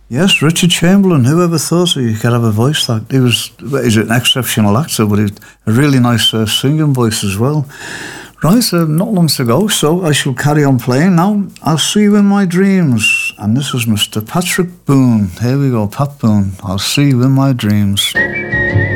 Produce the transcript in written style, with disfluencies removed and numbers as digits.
Yes, Richard Chamberlain. Whoever thought he could have a voice like he's an exceptional actor, but he's a really nice singing voice as well. Right, not long to go, so I shall carry on playing now. I'll see you in my dreams. And this is Mr. Patrick Boone. Here we go, Pat Boone. I'll see you in my dreams.